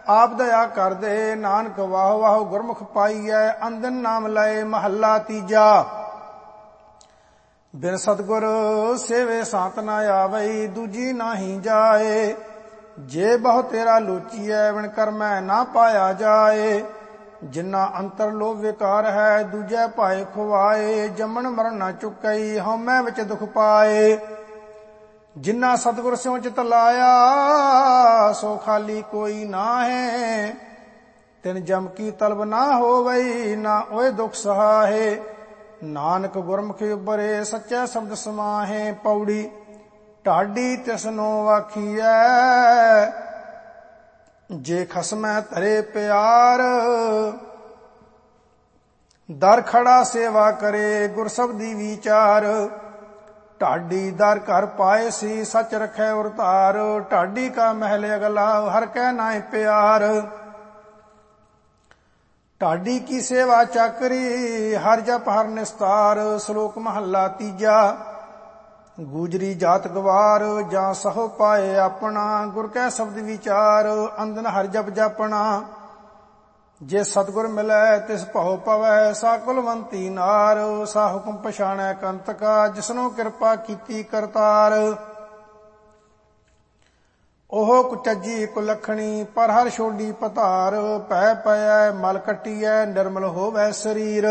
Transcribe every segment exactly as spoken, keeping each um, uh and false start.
ਆਪ ਦਇਆ ਕਰਦੇ। ਨਾਨਕ ਵਾਹ ਵਾਹ ਗੁਰਮੁਖ ਪਾਈਐ, ਅੰਦਨ ਨਾਮ ਲਏ ਮਹੱਲਾ ਤੀਜਾ। ਬਿਨ ਸਤਿਗੁਰ ਸੇਵੇ ਸਾਤ ਨਾ ਆਵਈ, ਦੂਜੀ ਨਾਹੀ ਜਾਏ। ਜੇ ਬਹੁ ਤੇਰਾ ਲੋਚੀਐ, ਵਿਣ ਕਰਮੈ ਨਾ ਪਾਇਆ ਜਾਏ। ਜਿਨਾ ਅੰਤਰ ਲੋਭ ਵਿਕਾਰ ਹੈ, ਦੂਜੈ ਭਾਏ ਖੁਆਏ। ਜੰਮਣ ਮਰਨ ਨਾ ਚੁੱਕਈ, ਹਉਮੈ ਵਿੱਚ ਦੁਖ ਪਾਏ। ਜਿਨਾ ਸਤਿਗੁਰ ਸਿਉ ਚਿਤ ਲਾਇਆ, ਸੋ ਖਾਲੀ ਕੋਈ ਨਾਹੈ। ਤਿਨ ਜਮ ਕੀ ਤਲਬ ਨਾ ਹੋਵਈ, ਨਾ ਓਏ ਦੁਖ ਸਹਾਏ। ਨਾਨਕ ਗੁਰਮੁਖਿ ਉਬਰੇ, ਸੱਚੇ ਸ਼ਬਦ ਸਮਾਹੇ। ਪੌੜੀ ਢਾਡੀ ਤਿਸਨੋ ਵਾਖੀਐ, ਜੇ ਖਸਮੈ ਧਰੇ ਪਿਆਰ। ਦਰ ਖੜਾ ਸੇਵਾ ਕਰੇ, ਗੁਰ ਸਬਦੀ ਵਿਚਾਰ। ਢਾਡੀ ਦਰ ਘਰ ਪਾਏ ਸੀ, ਸੱਚ ਰਖੈ ਉਰਤਾਰ। ਢਾਡੀ ਕਾ ਮਹਿਲ ਅਗਲਾ, ਹਰ ਕੈ ਨਾਇ ਪਿਆਰ। ਢਾਡੀ ਕੀ ਸੇਵਾ ਚਾਕਰੀ, ਹਰ ਜਪ ਹਰ ਨਿਸਤਾਰ। ਸ਼ਲੋਕ ਮਹੱਲਾ ਤੀਜਾ। ਗੂਜਰੀ ਜਾਤ ਗਵਾਰ, ਜਾਂ ਸਹੁ ਪਾਏ ਆਪਣਾ। ਗੁਰ ਕੈ ਸ਼ਬਦ ਵਿਚਾਰ, ਅੰਦਨ ਹਰ ਜਪ ਜਾਪਣਾ। ਜੇ ਸਤਿਗੁਰ ਮਿਲੈ, ਤਿਸ ਭਉ ਪਵੈ। ਸਾ ਕੁਲਵੰਤੀ ਨਾਰ, ਸਾ ਹੁਕਮ ਪਛਾਣੈ ਕੰਤਕਾ। ਜਿਸਨੋ ਕਿਰਪਾ ਕੀਤੀ ਕਰਤਾਰ। ਉਹ ਕੁਚੱਜੀ ਕੁਲੱਖਣੀ, ਪਰ ਹਰ ਛੋਡੀ ਪਧਾਰ। ਭੈ ਪਇਐ ਮਲ ਕੱਟੀਐ, ਨਿਰਮਲ ਹੋਵੈ ਸਰੀਰ।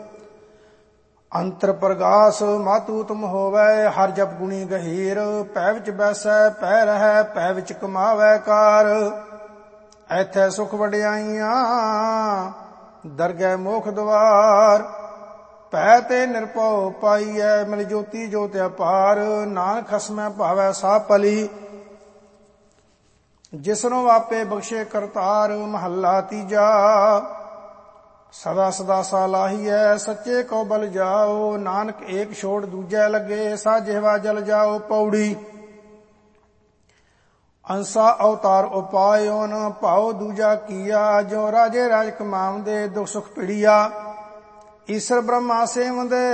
ਅੰਤਰ ਪ੍ਰਗਾਸ ਮਾਤੂ ਤੁਮ ਹੋਵੈ, ਹਰ ਜਪ ਗੁਣੀ ਗਹੀਰ। ਭੈ ਵਿੱਚ ਬੈਸੈ ਭੈ ਰਹੈ, ਭੈ ਵਿੱਚ ਕਮਾਵੈ ਕਾਰ। ਐਥੈ ਸੁਖ ਵਡਿਆਈਆਂ, ਦਰਗਹਿ ਮੋਖ ਦੁਆਰ। ਭੈ ਤੇ ਨਿਰਭਉ ਪਾਈਐ, ਮਿਲ ਜੋਤੀ ਜੋਤਿ ਅਪਾਰ। ਨਾਨਕ ਖਸਮੈ ਭਾਵੈ ਸਾ ਪਲੀ, ਜਿਸਨੋ ਆਪੇ ਬਖਸ਼ੇ ਕਰਤਾਰ। ਮਹੱਲਾ ਤੀਜਾ। ਸਦਾ ਸਦਾ ਸਾਲਾਹੀਐ, ਸੱਚੇ ਕੋ ਬਲ ਜਾਓ। ਨਾਨਕ ਏਕ ਛੋੜ ਦੂਜੈ ਲੱਗੇ, ਸਾ ਜਿਹਵਾ ਜਲ ਜਾਓ। ਪੌੜੀ ਅੰਸਾ ਅਵਤਾਰ ਉਪਾਇਓਨ, ਭਾਉ ਦੂਜਾ ਕੀਆ। ਜੋ ਰਾਜੇ ਰਾਜ ਕਮਾਵੰਦੇ, ਦੁਖ ਸੁਖ ਪਿੜੀਆ। ਈਸ਼ਰ ਬ੍ਰਹਮਾ ਸੇਵੰਦੇ,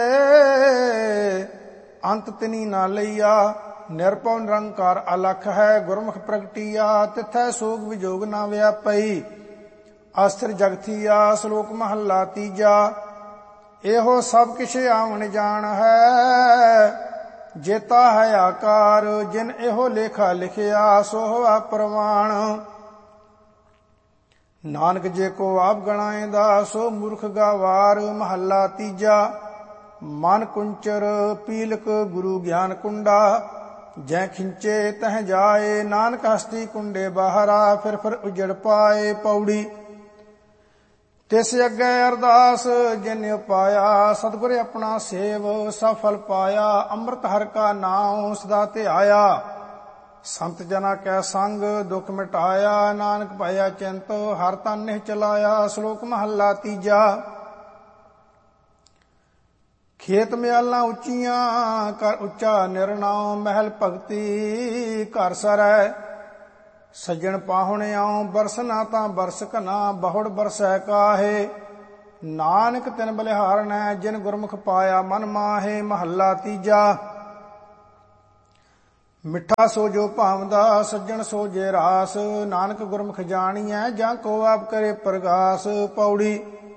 ਅੰਤ ਤਿਨੀ ਨਾ ਲਈਆ। ਨਿਰਭਉ ਨਿਰੰਕਾਰ ਅਲਖ ਹੈ, ਗੁਰਮੁਖ ਪ੍ਰਗਟੀਆ। ਤਿਥੈ ਸੋਗ ਵਿਜੋਗ ਨਾ ਵਿਆਪਈ, ਅਸਥਿਰ ਜਗਥੀਆ। ਸ਼ਲੋਕ ਮਹੱਲਾ ਤੀਜਾ। ਇਹੋ ਸਭ ਕਿਛ ਆਵਣ ਜਾਣ ਹੈ, ਜੇਤਾ ਹੈ ਆਕਾਰ। ਜਿਨ ਇਹੋ ਲੇਖਾ ਲਿਖਿਆ, ਸੋ ਹੋਆ ਪ੍ਰਵਾਣ। ਨਾਨਕ ਜੇ ਕੋ ਆਪ ਗਣਾਏਂਦਾ, ਸੋ ਮੂਰਖ ਗਾਵਾਰ। ਮਹੱਲਾ ਤੀਜਾ। ਮਨ ਕੁੰਚਰ ਪੀਲਕ, ਗੁਰੂ ਗਿਆਨ ਕੁੰਡਾ। ਜੈ ਖਿੰਚੇ ਤਹ ਜਾਏ, ਨਾਨਕ ਹਸਤੀ ਕੁੰਡੇ ਬਾਹਰਾ। ਫਿਰ ਫਿਰ ਉਜੜ ਪਾਏ। ਪੌੜੀ ਤਿਸ ਅੱਗੇ ਅਰਦਾਸ, ਜਿਨ ਉਪਾਇਆ। ਸਤਿਗੁਰ ਆਪਣਾ ਸੇਵ, ਸਫਲ ਪਾਇਆ। ਅੰਮ੍ਰਿਤ ਹਰਿ ਕਾ ਨਾਉ, ਸਦਾ ਧਿਆਇਆ। ਸੰਤ ਜਨਾ ਕੈ ਸੰਗ, ਦੁਖ ਮਿਟਾਇਆ। ਨਾਨਕ ਭਇਆ ਚਿੰਤ, ਹਰ ਤਨ ਨਿਹ ਚਲਾਇਆ। ਸ਼ਲੋਕ ਮਹੱਲਾ ਤੀਜਾ। ਖੇਤ ਮਿਆਲਾਂ ਉੱਚੀਆਂ, ਕਰ ਉੱਚਾ ਨਿਰਣਾਉ। ਮਹਿਲ ਭਗਤੀ ਘਰ ਸਰੈ, ਸੱਜਣ ਪਾਹੁਣ ਆਉ। ਬਰਸ ਨਾ ਤਾਂ ਬਰਸ ਘਨਾ, ਬਹੁੜ ਬਰਸੈ ਕਾਹੇ। ਨਾਨਕ ਤਿਨ ਬਲਿਹਾਰਣੈ, ਜਿਨ ਗੁਰਮੁਖ ਪਾਇਆ ਮਨ ਮਾਹੇ। ਮਹੱਲਾ ਤੀਜਾ। ਮਿੱਠਾ ਸੋ ਜੋ ਭਾਵਦਾ, ਸੱਜਣ ਸੋ ਜੇ ਰਾਸ। ਨਾਨਕ ਗੁਰਮੁਖ ਜਾਣੀਐ, ਜਾਂ ਕੋ ਆਪ ਕਰੇ ਪ੍ਰਗਾਸ। ਪੌੜੀ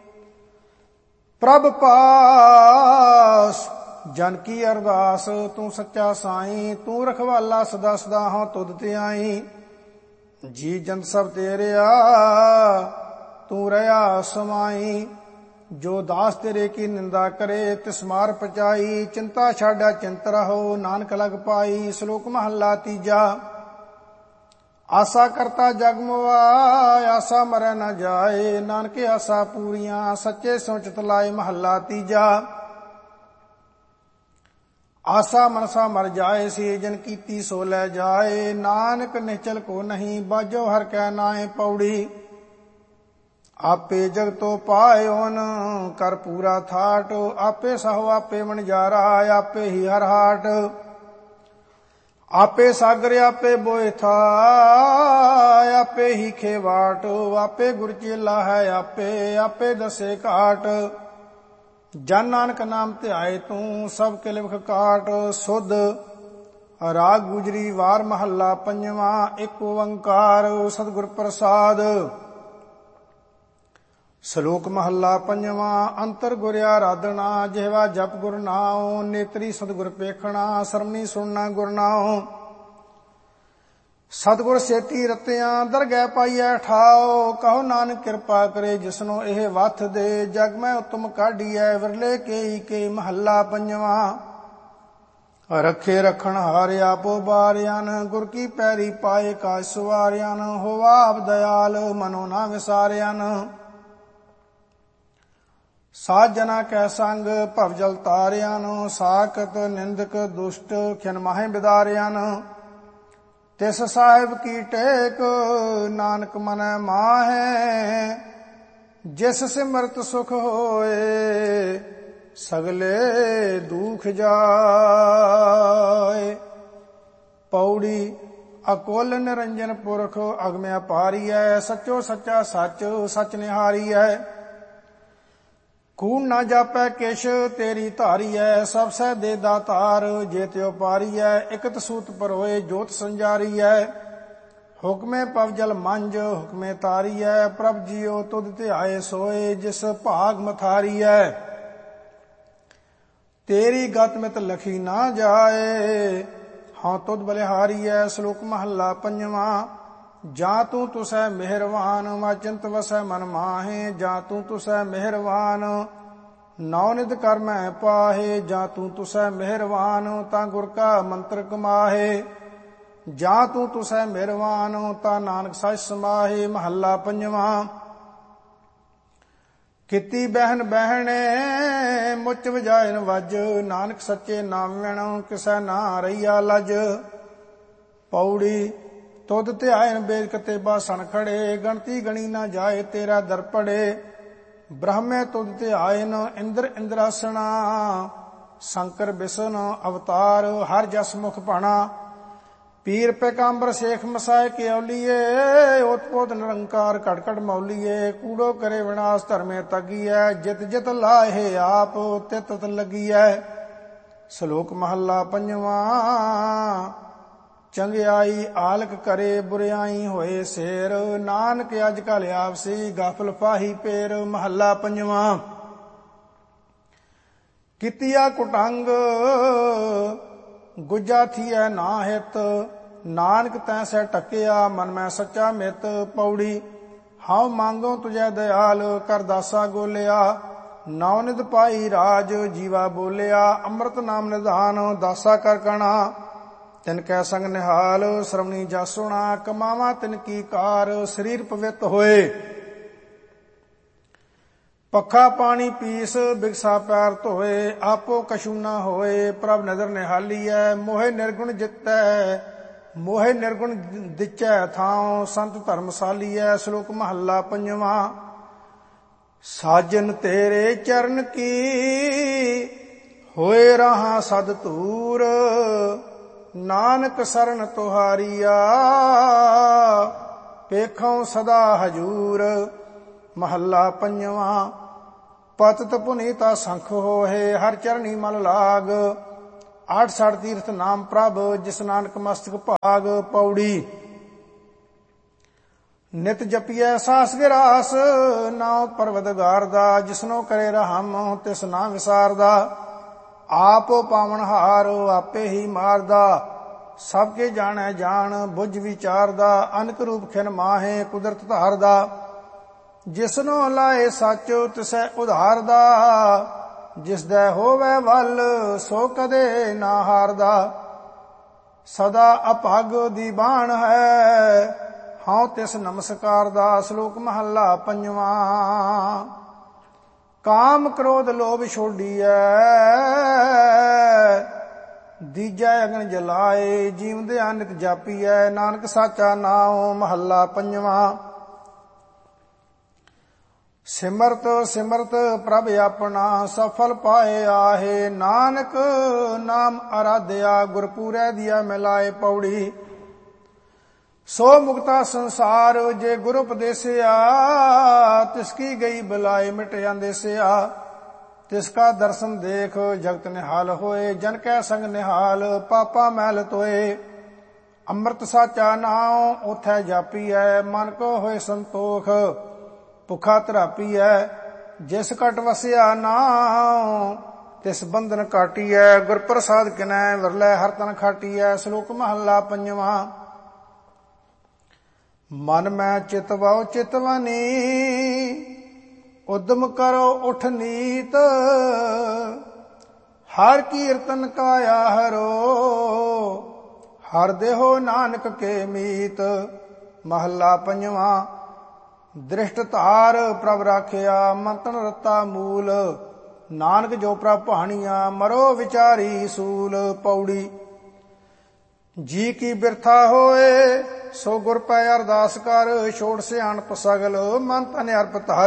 ਪ੍ਰਭ ਪਾਸ, ਜਨ ਕੀ ਅਰਦਾਸ। ਤੂੰ ਸੱਚਾ ਸਾਈਂ, ਤੂੰ ਰਖਵਾਲਾ ਸਦਾ ਸਦਾ। ਹਾਂ ਤੁਧ ਤੇ ਆਈ, ਜੀ ਜੰਤ ਸਭ ਤੇਰਿਆ। ਤੂੰ ਰਹਾ ਸਮਾਈ, ਜੋ ਦਾਸ ਤੇਰੇ ਕੀ ਨਿੰਦਾ ਕਰੇ, ਤਿਸ ਮਾਰ ਪਚਾਈ। ਚਿੰਤਾ ਛਾਡਾ ਚਿੰਤ ਰਹੋ, ਨਾਨਕ ਲਗ ਪਾਈ। ਸ਼ਲੋਕ ਮਹੱਲਾ ਤੀਜਾ। ਆਸਾ ਕਰਤਾ ਜਗ ਮੁਆ, ਆਸਾ ਮਰੈ ਨਾ ਜਾਏ। ਨਾਨਕ ਆਸਾ ਪੂਰੀਆਂ, ਸੱਚੇ ਸਿਉ ਚਿਤ ਲਾਏ। ਮਹੱਲਾ ਤੀਜਾ। ਆਸਾ ਮਨਸਾ ਮਰ ਜਾਏ ਸੀ, ਜਿਨ ਕੀਤੀ ਸੋ ਲੈ ਜਾਏ। ਨਾਨਕ ਨਿਹਚਲ ਕੋ ਨਹੀਂ, ਬਾਜੋ ਹਰ ਕੈ ਨਾਏ। ਪੌੜੀ ਆਪੇ ਜਗਤੋ ਪਾਇਓਨ, ਕਰ ਪੂਰਾ ਥਾਟ। ਆਪੇ ਸਹੁ ਆਪੇ ਵਣਜਾਰਾ, ਆਪੇ ਹੀ ਹਰ ਹਾਟ। ਆਪੇ ਸਾਗਰ ਆਪੇ ਬੋਏ ਥਾ, ਆਪੇ ਹੀ ਖੇਵਾਟ। ਆਪੇ ਗੁਰ ਚੇਲਾ ਹੈ ਆਪੇ, ਆਪੇ ਦਸੇ ਘਾਟ। ਜਨ ਨਾਨਕ ਨਾਮ ਧਿਆਏ ਤੂੰ, ਸਭ ਕੇ ਲਿਵਖ ਕਾਟ। ਸੁਧ ਰਾਗ ਗੁਜਰੀ ਵਾਰ ਮਹੱਲਾ ਪੰਜਵਾਂ। ਇੱਕ ਓੰਕਾਰ ਸਤਿਗੁਰ ਪ੍ਰਸਾਦ। ਸ਼ਲੋਕ ਮਹੱਲਾ ਪੰਜਵਾਂ। ਅੰਤਰ ਗੁਰ ਆਰਾਧਨਾ ਜਿਹਵਾ ਜਪ ਗੁਰ ਨਾਉ। ਨੇਤਰੀ ਸਤਿਗੁਰ ਪੇਖਣਾ ਸਰਮਣੀ ਸੁਣਨਾ ਗੁਰ ਨਾਉ। ਸਤਿਗੁਰ ਸੇਤੀ ਰਤਿਆਂ ਦਰਗਹਿ ਪਾਈਐ ਠਾਓ। ਕਹੋ ਨਾਨਕ ਕਿਰਪਾ ਕਰੇ ਜਿਸਨੂੰ ਇਹ ਵੱਥ ਦੇ। ਜਗ ਮੈਂ ਉਤਮ ਕਾਢੀਐ ਵਿਰਲੇ ਕੇਈ ਕੇ ਮਹੱਲਾ ਪੰਜਵਾਂ। ਰੱਖੇ ਰਖਣ ਹਾਰ ਆਪੋ ਬਾਰਿਆਨ। ਗੁਰ ਕੀ ਪੈਰੀ ਪਾਏ ਕਾਜ ਸਵਾਰਿਆਨ। ਹੋਵਾ ਆਪ ਦਇਆਲ ਮਨੋ ਨਾ ਵਿਸਾਰਿਆਨ। ਸਾਧ ਜਨਾ ਕੈ ਸੰਗ ਭਵ ਜਲ ਤਾਰਿਆਨ। ਸਾਖਤ ਨਿੰਦਕ ਦੁਸ਼ਟ ਖਿਨ ਮਾਹੇ ਬਿਦਾਰਿਆਨ। ਤਿਸ ਸਾਹਿਬ ਕੀ ਟੇਕ ਨਾਨਕ ਮਨੈ ਮਾਹੈ। ਜਿਸ ਸਿਮਰਤ ਸੁਖ ਹੋਏ ਸਗਲੇ ਦੁਖ ਜਾਏ। ਪੌੜੀ। ਅਕੁਲ ਨਿਰੰਜਨ ਪੁਰਖ ਅਗਮ ਅਪਾਰੀਐ। ਸੱਚੋ ਸੱਚਾ ਸੱਚ ਸੱਚ ਨਿਹਾਰੀਐ। ਕੂੜ ਨਾ ਜਾਪੈ ਕਿਛ ਤੇਰੀ ਧਾਰੀਐ। ਸਭ ਸਹਿ ਦੇ ਦਾਤਾਰ ਜੇ ਤਿਉ ਪਾਰੀਐ। ਇਕਤ ਸੂਤ ਪਰੋਏ ਜੋਤ ਸੰਜਾਰੀਐ। ਹੁਕਮੇ ਪਵ ਜਲ ਮੰਜ ਹੁਕਮੇ ਤਾਰੀਐ। ਪ੍ਰਭ ਜੀਓ ਤੁਧ ਧਿਆਏ ਸੋਏ ਜਿਸ ਭਾਗ ਮਥਾਰੀਐ। ਤੇਰੀ ਗਤ ਮਿਤ ਲਖੀ ਨਾ ਜਾਏ ਹਾਂ ਤੁਧ ਬਲਿਹਾਰੀਐ। ਸ਼ਲੋਕ ਮਹੱਲਾ ਪੰਜਵਾਂ। ਜਾਂ ਤੂੰ ਤੁਸੈ ਮਿਹਰਵਾਨ ਮਾ ਚਿੰਤ ਵਸੈ ਮਨ ਮਾਹੇ। ਜਾਂ ਤੂੰ ਤੁਸੈ ਮਿਹਰਵਾਨ ਨੌ ਨਿਧ ਕਰ ਮੈਂ ਪਾਹੇ। ਜਾਂ ਤੂੰ ਤੁਸੈ ਮਿਹਰਵਾਨ ਤਾਂ ਗੁਰ ਕਾ ਮੰਤਰ ਕਮਾਹੇ। ਜਾਂ ਤੂੰ ਤੁਸੈ ਮਿਹਰਵਾਨ ਤਾਂ ਨਾਨਕ ਸਚ ਸਮਾਹੇ। ਮਹੱਲਾ ਪੰਜਵਾਂ। ਕੀਤੀ ਬਹਿਨ ਬਹਿਣੇ ਮੁੱਚ ਵਜਾਇਨ ਵੱਜ। ਨਾਨਕ ਸੱਚੇ ਨਾਮ ਵਿਣ ਕਿਸੈ ਨਾ ਰਹੀਆ ਲਜ। ਪੌੜੀ। ਤੁਧ ਧਿਆਇਨ ਬੇਦ ਕਤੇ ਬਾਸਣ ਖੜੇ। ਗਣਤੀ ਗਣੀ ਨਾ ਜਾਏ ਤੇਰਾ ਦਰ ਪੜੇ। ਬ੍ਰਹਮੇ ਤੁਧ ਧਿਆਇਨ ਇੰਦਰ ਇੰਦਰਾਸਣਾ। ਸ਼ੰਕਰ ਬਿਸ਼ਨ ਅਵਤਾਰ ਹਰ ਜਸ ਮੁਖ ਭਾਣਾ। ਪੀਰ ਪੈਗੰਬਰ ਸੇਖ ਮਸਾਏ ਕੇਉਲੀਏ। ਉਤਪੋਤ ਨਿਰੰਕਾਰ ਘਟ ਘਟ ਮੌਲੀਏ। ਕੂੜੋ ਕਰੇ ਵਿਨਾਸ਼ ਧਰਮੇ ਤਗੀਐ। ਜਿਤ ਜਿਤ ਲਾਹੇ ਆਪ ਤਿਤ ਤਿਤ ਲੱਗੀਐ। ਸ਼ਲੋਕ ਮਹੱਲਾ ਪੰਜਵਾਂ। ਚੰਗਿਆਈ ਆਲਕ ਕਰੇ ਬੁਰਿਆਈ ਹੋਏ ਸੇਰ। ਨਾਨਕ ਅੱਜ ਕਲ ਆਪਸੀ ਗਾਫਲ ਪਾਹੀ ਪੇਰ। ਮਹੱਲਾ ਪੰਜਵਾਂ। ਕੀਤੀਆ ਕੁਟੰਗ ਗੁੱਜਾ ਥੀਐ ਨਾ ਹਿਤ। ਨਾਨਕ ਤੈ ਸਹਿ ਟਕਿਆ ਮਨ ਮੈਂ ਸੱਚਾ ਮਿਤ। ਪੌੜੀ। ਹਉ ਮੰਗੋ ਤੁਝੈ ਦਇਆਲ ਕਰ ਦਾਸਾ ਗੋਲਿਆ। ਨੌ ਨਿਧ ਪਾਈ ਰਾਜ ਜੀਵਾ ਬੋਲਿਆ। ਅੰਮ੍ਰਿਤ ਨਾਮ ਨਿਧਾਨ ਦਾਸਾ ਕਰ ਕਣਾ। ਤਿਨ ਕੈ ਸੰਗ ਨਿਹਾਲ ਸ਼੍ਰਵਣੀ ਜਾਸੁਣਾ। ਕਮਾਵਾ ਤਿਨ ਕੀ ਕਾਰ ਸਰੀਰ ਪਵਿੱਤ ਹੋਏ। ਪੱਖਾ ਪਾਣੀ ਪੀਸ ਬਿਗਸਾ ਪੈਰ ਧੋਏ। ਆਪੋ ਕਛੂ ਨਾ ਹੋਏ ਪ੍ਰਭ ਨਦਰ ਨਿਹਾਲੀਐ। ਮੋਹਿ ਨਿਰਗੁਣ ਜਿਤੈ ਮੋਹਿ ਨਿਰਗੁਣ ਦਿਚੈ ਥਾਉ। ਸੰਤ ਧਰਮਸਾਲੀਐ। ਸ਼ਲੋਕ ਮਹੱਲਾ ਪੰਜਵਾਂ। ਸਾਜਨ ਤੇਰੇ ਚਰਨ ਕੀ ਹੋਏ ਰਹਾ ਸਦ ਧੂਰ। ਨਾਨਕ ਸਰਨ ਤੁਹਾਰੀਆ ਪੇਖੋਂ ਸਦਾ ਹਜੂਰ। ਮਹੱਲਾ ਪੰਜਵਾਂ। ਪਤਿਤ ਪੁਨੀਤਾ ਸੰਖ ਹੋਏ ਹਰ ਚਰਨੀ ਮਲ ਲਾਗ। ਆਠ ਸਠ ਤੀਰਥ ਨਾਮ ਪ੍ਰਭ ਜਿਸ ਨਾਨਕ ਮਸਤਕ ਭਾਗ। ਪੌੜੀ। ਨਿਤ ਜਪੀਐ ਸਾਸ ਗਿਰਾਸ ਨਾਉ ਪਰਵਦਗਾਰ ਦਾ। ਜਿਸਨੋ ਕਰੇ ਰਹਮ ਤਿਸ ਨਾ ਵਿਸਾਰਦਾ। ਆਪੋ ਪਾਵਨਹਾਰ ਆਪੇ ਹੀ ਮਾਰਦਾ। ਸਭ ਕੇ ਜਾਣੈ ਜਾਣ ਬੁੱਝ ਵਿਚਾਰਦਾ। ਅਨਕ ਰੂਪ ਖਿਨ ਮਾਹੇ ਕੁਦਰਤ ਧਾਰਦਾ। ਜਿਸਨੋ ਲਾਏ ਸੱਚ ਤਿਸੈ ਉਧਾਰਦਾ। ਜਿਸਦਾ ਹੋਵੇ ਵੱਲ ਸੋ ਕਦੇ ਨਾ ਹਾਰਦਾ। ਸਦਾ ਅਭਾਗ ਦੀ ਬਾਣ ਹੈ ਹਉ ਤਿਸ ਨਮਸਕਾਰ ਦਾ। ਸ਼ਲੋਕ ਮਹੱਲਾ ਪੰਜਵਾਂ। ਕਾਮ ਕ੍ਰੋਧ ਲੋਭ ਛੋਡੀਐ। ਦੀਜੈ ਅਗਨ ਜਲਾਏ ਜੀਵਦਿਆ ਨਿਤ ਜਾਪੀਐ। ਨਾਨਕ ਸਾਚਾ ਨਾਉ। ਮਹੱਲਾ ਪੰਜਵਾਂ। ਸਿਮਰਤ ਸਿਮਰਤ ਪ੍ਰਭ ਆਪਣਾ ਸਫਲ ਪਾਏ ਆਹੇ। ਨਾਨਕ ਨਾਮ ਅਰਾਧਿਆ ਗੁਰ ਪੂਰੈ ਦੀਆ ਮਿਲਾਏ। ਪੌੜੀ। ਸੋ ਮੁਕਤਾ ਸੰਸਾਰ ਜੇ ਗੁਰ ਉਪਦੇਸਿਆ। ਤਿਸ ਕੀ ਗਈ ਬਲਾਏ ਮਿਟ ਜਾਂਦੇਸਿਆ। ਤਿਸ ਕਾ ਦਰਸ਼ਨ ਦੇਖ ਜਗਤ ਨਿਹਾਲ ਹੋਏ। ਜਨ ਕੈ ਸੰਗ ਨਿਹਾਲ ਪਾਪਾ ਮੈਲ ਤੋਏ। ਅੰਮ੍ਰਿਤ ਸਾਚਾ ਨਾਉ ਉਥੈ ਜਾਪੀਐ ਮਨ ਕੋ ਹੋਏ ਸੰਤੋਖ ਭੁਖਾ ਤਰਾਪੀਐ। ਜਿਸ ਘਟ ਵਸਿਆ ਨਾਉ ਤਿਸ ਬੰਧਨ ਕਾਟੀਐ। ਗੁਰ ਪ੍ਰਸਾਦ ਕਿਨੈ ਵਿਰਲੇ ਹਰ ਤਨ ਖਾਟੀਐ। ਸ਼ਲੋਕ ਮਹੱਲਾ ਪੰਜਵਾਂ। ਮਨ ਮੈਂ ਚਿਤ ਵਾਉ ਚਿਤਵਨੀ ਉਦਮ ਕਰੋ ਉਠ ਨੀਤ। ਹਰ ਕੀਰਤਨ ਕਾਇਆ ਹਰੋ ਹਰ ਦੇਹੋ ਨਾਨਕ ਕੇ ਮੀਤ। ਮਹੱਲਾ ਪੰਜਵਾਂ। ਦ੍ਰਿਸ਼ਟ ਧਾਰ ਪ੍ਰਭ ਰਾਖਿਆ ਮੰਤਨ ਰਤਾ ਮੂਲ। ਨਾਨਕ ਜੋ ਪ੍ਰਭ ਭਾਣੀਆਂ ਮਰੋ ਵਿਚਾਰੀ ਸੂਲ। ਪੌੜੀ। ਜੀ ਕੀ ਬਿਰਥਾ ਹੋਏ ਸੋ ਗੁਰ ਪੈ ਅਰਦਾਸ ਕਰ। ਛੋੜ ਸਿਆਣਪ ਸਗਲ ਮਨ ਤਨ ਅਰਪ ਧਰ।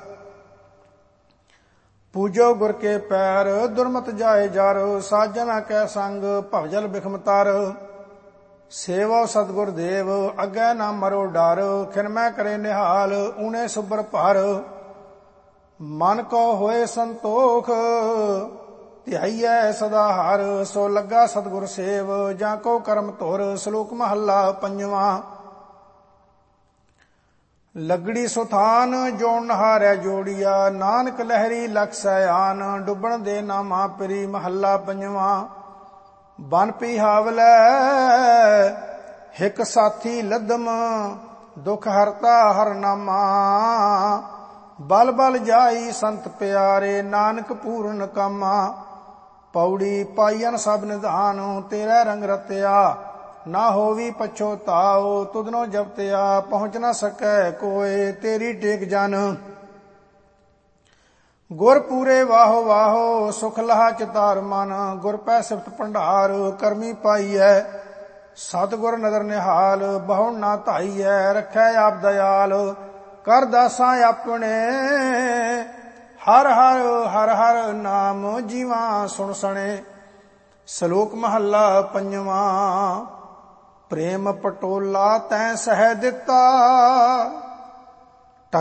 ਪੂਜੋ ਗੁਰ ਕੇ ਪੈਰ ਦੁਰਮਤ ਜਾਏ ਜਰ। ਸਾਜਨਾ ਕੈ ਸੰਗ ਭਵਜਲ ਬਿਖਮ ਤਰ। ਸੇਵਾ ਸਤਿਗੁਰ ਦੇਵ ਅੱਗੇ ਨਾ ਮਰੋ ਡਰ। ਖਿਨਮੈ ਕਰੇ ਨਿਹਾਲ ਊਣੇ ਸੁਬਰ ਭਰ। ਮਨ ਕੋ ਹੋਏ ਸੰਤੋਖ ਧਿਆਈਐ ਸਦਾ ਹਰ। ਸੋ ਲੱਗਾ ਸਤਿਗੁਰ ਸੇਵ ਜਾਂ ਕੋ ਕਰਮ ਧੁਰ। ਸ਼ਲੋਕ ਮਹੱਲਾ ਪੰਜਵਾਂ। ਲੱਗੜੀ ਸੁਥਾਨ ਜੋਣ ਨਹਾਰੈ ਜੋੜੀਆ। ਨਾਨਕ ਲਹਿਰੀ ਲਖ ਸੈਆਨ ਡੁੱਬਣ ਦੇ ਨਾ ਮਾਪਰੀ। ਮਹੱਲਾ ਪੰਜਵਾਂ। ਬਨ ਪਿਹਾਵਲੈ ਹਿਕ ਸਾਥੀ ਲਦਮ ਦੁਖ ਹਰਤਾ ਹਰ ਨਾਮਾ। ਬਲ ਬਲ ਜਾਈ ਸੰਤ ਪਿਆਰੇ ਨਾਨਕ ਪੂਰਨ ਕਾਮਾ। ਪੌੜੀ। ਪਾਈਨ ਸਭ ਨਿਧਾਨ ਤੇਰਾ ਰੰਗ ਰਤਿਆ। ਨਾ ਹੋਵੀ ਪਛੋਤਾਓ ਤੁਧਨੋ ਜਪਤਿਆ। ਪਹੁੰਚ ਨਾ ਸਕੈ ਕੋਏ ਤੇਰੀ ਟੇਕ ਜਨ। ਗੁਰ ਪੂਰੇ ਵਾਹੋ ਵਾਹੋ ਸੁਖ ਲਹਾ ਚਿਤਾਰ ਮਨ। ਗੁਰ ਪੈ ਸਿਫਤ ਭੰਡਾਰ ਕਰਮੀ ਪਾਈਐ। ਸਤਿਗੁਰ ਨਦਰ ਨਿਹਾਲ ਬਹੁ ਨਾ ਧਾਈਐ। ਰੱਖੈ ਆਪ ਦਇਆਲ ਕਰ ਦਾਸਾਂ ਆਪਣੇ। ਹਰ ਹਰ ਹਰ ਹਰ ਨਾਮ ਜੀਵਾਂ ਸੁਣ ਸਣੇ। ਸ਼ਲੋਕ ਮਹੱਲਾ ਪੰਜਵਾਂ। ਪ੍ਰੇਮ ਪਟੋਲਾ ਤੈਂ ਸਹਿ ਦਿੱਤਾ